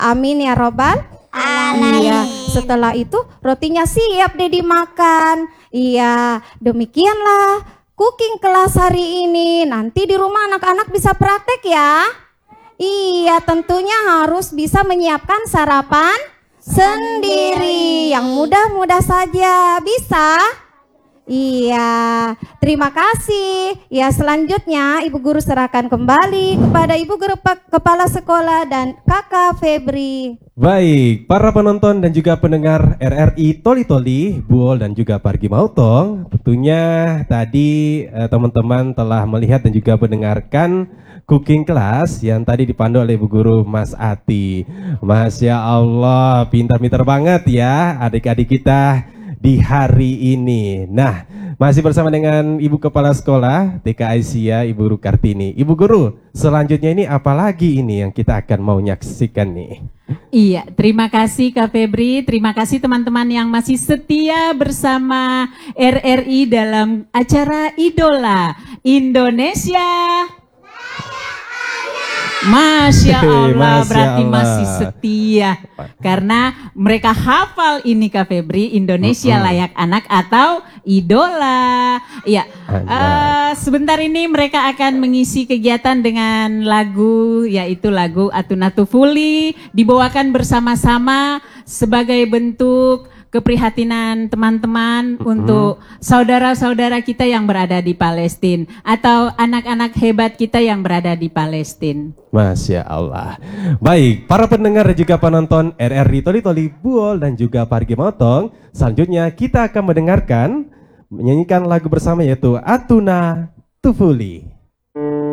Amin ya robbal alamin. Iya, setelah itu rotinya siap deh dimakan. Iya, demikianlah cooking kelas hari ini. Nanti di rumah anak-anak bisa praktek ya. Iya, tentunya harus bisa menyiapkan sarapan sendiri. Yang mudah-mudah saja. Bisa? Iya, terima kasih. Ya, selanjutnya Ibu Guru serahkan kembali kepada Ibu Guru Kepala Sekolah dan Kakak Febri. Baik, para penonton dan juga pendengar RRI Toli Toli, Buol dan juga Pargi Mautong. Tentunya tadi teman-teman telah melihat dan juga mendengarkan cooking class yang tadi dipandu oleh Ibu Guru Mas Ati. Masya Allah, pintar-pintar banget ya adik-adik kita di hari ini. Nah, masih bersama dengan Ibu Kepala Sekolah TK Aisyah, Ibu Guru Kartini. Ibu Guru, selanjutnya ini apa lagi ini yang kita akan mau nyaksikan nih? Iya, terima kasih Kak Febri, terima kasih teman-teman yang masih setia bersama RRI dalam acara Idola Indonesia. Masya Allah, berarti masih setia karena mereka hafal ini Kak Febri, Indonesia Layak Anak atau Idola. Ya, sebentar ini mereka akan mengisi kegiatan dengan lagu, yaitu lagu Atunatu Fuli, dibawakan bersama-sama sebagai bentuk keprihatinan teman-teman untuk saudara-saudara kita yang berada di Palestina atau anak-anak hebat kita yang berada di Palestina. Masya Allah. Baik, para pendengar dan juga penonton RRI Toli Toli, Buol dan juga Pargi Motong, selanjutnya kita akan mendengarkan menyanyikan lagu bersama yaitu Atuna Tufuli.